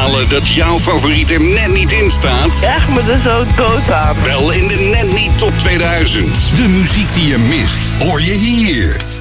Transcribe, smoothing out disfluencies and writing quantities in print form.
balen dat jouw favoriet er net niet in staat? Ja, echt me er zo dood aan. Wel in de Net Niet Top 2000. De muziek die je mist, hoor je hier.